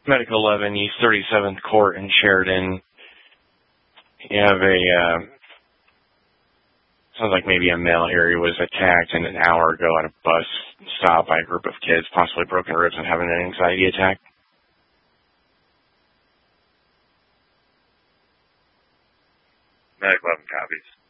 Medical 11, East 37th Court in Sheridan. You have sounds like maybe a male here who was attacked an hour ago at a bus stop by a group of kids, possibly broken ribs and having an anxiety attack. Medical 11 copies.